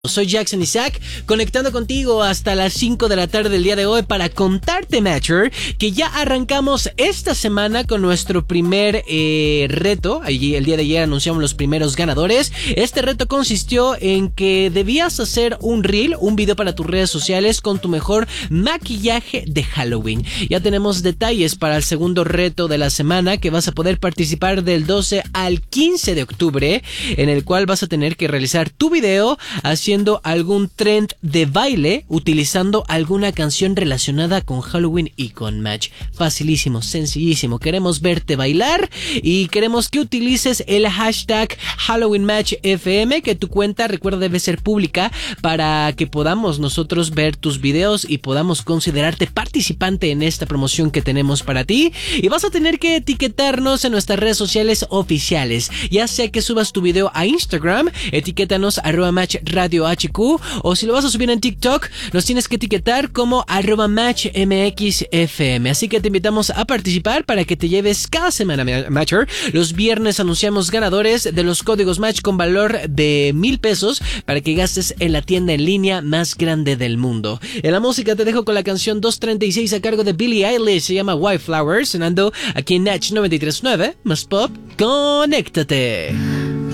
Soy Jackson Isaac, conectando contigo hasta las 5 de la tarde del día de hoy para contarte, Matcher, que ya arrancamos esta semana con nuestro primer reto. Allí, el día de ayer anunciamos los primeros ganadores. Este reto consistió en que debías hacer un reel, un video para tus redes sociales con tu mejor maquillaje de Halloween. Ya tenemos detalles para el segundo reto de la semana, que vas a poder participar del 12 al 15 de octubre, en el cual vas a tener que realizar tu video haciendo algún trend de baile utilizando alguna canción relacionada con Halloween y con Match. Facilísimo, sencillísimo. Queremos verte bailar y queremos que utilices el hashtag HalloweenMatchFM, que tu cuenta, recuerda, debe ser pública para que podamos nosotros ver tus videos y podamos considerarte participante en esta promoción que tenemos para ti. Y vas a tener que etiquetarnos en nuestras redes sociales oficiales, ya sea que subas tu video a Instagram, etiquétanos @MatchRadioHQ, o si lo vas a subir en TikTok, nos tienes que etiquetar como @MatchMXFM. Así que te invitamos a participar para que te lleves cada semana, Matcher. Los viernes anunciamos ganadores de los códigos Match con valor de 1,000 pesos para que gastes en la tienda en línea más grande del mundo. En la música te dejo con la canción 236 a cargo de Billie Eilish, se llama Wildflowers, sonando aquí en Natch 93.9, más pop, conéctate.